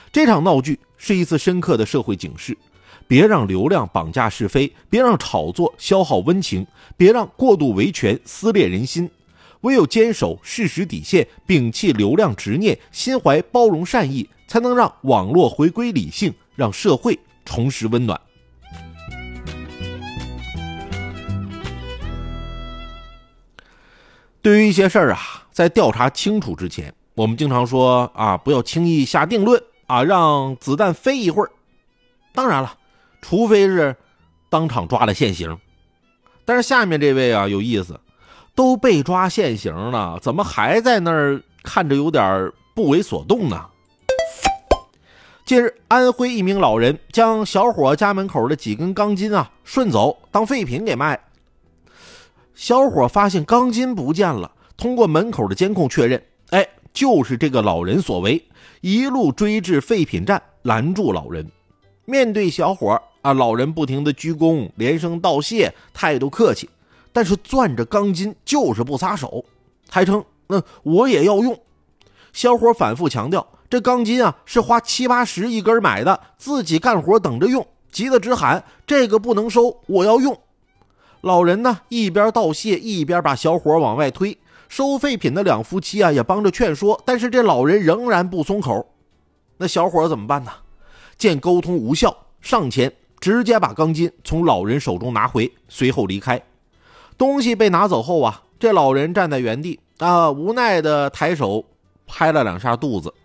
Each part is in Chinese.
这场闹剧是一次深刻的社会警示，别让流量绑架是非，别让炒作消耗温情，别让过度维权撕裂人心。唯有坚守事实底线，摒弃流量执念，心怀包容善意，才能让网络回归理性，让社会重拾温暖。对于一些事儿啊，在调查清楚之前，我们经常说啊，不要轻易下定论啊，让子弹飞一会儿。当然了，除非是当场抓了现行。但是下面这位啊有意思，都被抓现行了，怎么还在那儿看着有点不为所动呢？近日，安徽一名老人将小伙家门口的几根钢筋啊顺走当废品给卖。小伙发现钢筋不见了，通过门口的监控确认，就是这个老人所为，一路追至废品站拦住老人。面对小伙啊，老人不停地鞠躬，连声道谢，态度客气，但是攥着钢筋就是不撒手，还称我也要用。小伙反复强调，这钢筋啊是花7、80一根买的，自己干活等着用，急得直喊这个不能收，我要用。老人呢一边道谢一边把小伙往外推，收废品的两夫妻啊也帮着劝说，但是这老人仍然不松口。那小伙怎么办呢？见沟通无效，上前直接把钢筋从老人手中拿回，随后离开。东西被拿走后啊，这老人站在原地啊，无奈的抬手拍了2下肚子，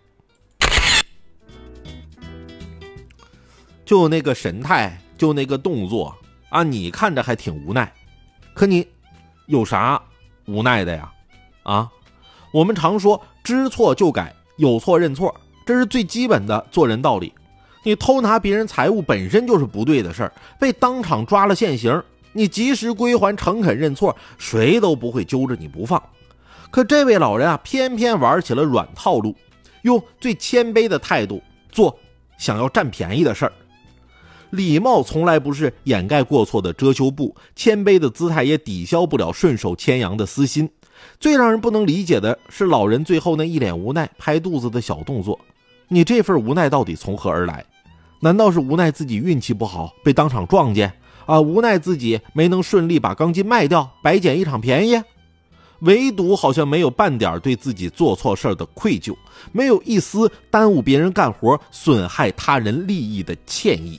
就那个神态，就那个动作啊，你看着还挺无奈，可你有啥无奈的呀？啊，我们常说知错就改，有错认错，这是最基本的做人道理。你偷拿别人财物本身就是不对的事儿，被当场抓了现行，你及时归还，诚恳认错，谁都不会揪着你不放。可这位老人啊，偏偏玩起了软套路，用最谦卑的态度做想要占便宜的事儿。礼貌从来不是掩盖过错的遮羞布，谦卑的姿态也抵消不了顺手牵羊的私心。最让人不能理解的是老人最后那一脸无奈拍肚子的小动作，你这份无奈到底从何而来？难道是无奈自己运气不好被当场撞见啊？无奈自己没能顺利把钢筋卖掉，白捡一场便宜？唯独好像没有半点对自己做错事的愧疚，没有一丝耽误别人干活损害他人利益的歉意。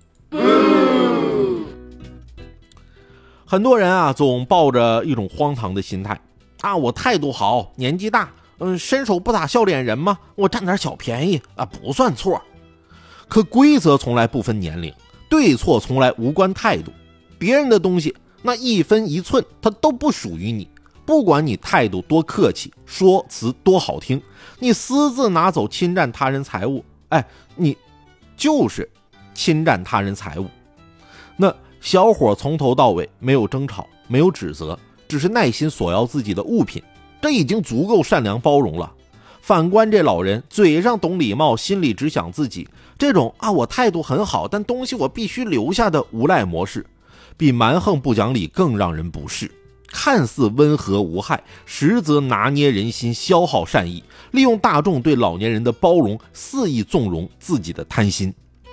很多人啊总抱着一种荒唐的心态啊，我态度好，年纪大，伸手不打笑脸人嘛，我占点小便宜啊不算错。可规则从来不分年龄，对错从来无关态度，别人的东西那一分一寸它都不属于你，不管你态度多客气，说辞多好听，你私自拿走侵占他人财物，你就是侵占他人财物。那小伙从头到尾没有争吵，没有指责，只是耐心索要自己的物品，这已经足够善良包容了。反观这老人，嘴上懂礼貌，心里只想自己，这种我态度很好，但东西我必须留下的无赖模式，比蛮横不讲理更让人不适。看似温和无害，实则拿捏人心，消耗善意，利用大众对老年人的包容，肆意纵容自己的贪心。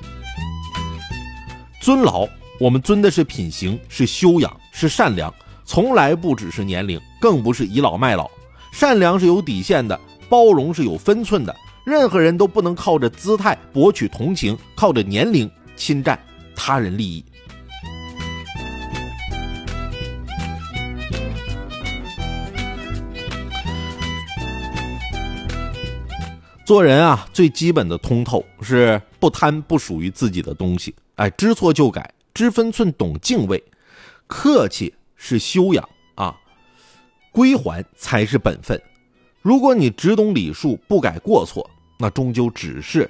尊老，我们尊的是品行，是修养，是善良，从来不只是年龄，更不是倚老卖老。善良是有底线的，包容是有分寸的，任何人都不能靠着姿态博取同情，靠着年龄侵占他人利益。做人啊，最基本的通透是不贪不属于自己的东西，知错就改，知分寸，懂敬畏。客气是修养啊，归还才是本分。如果你只懂礼数，不改过错，那终究只是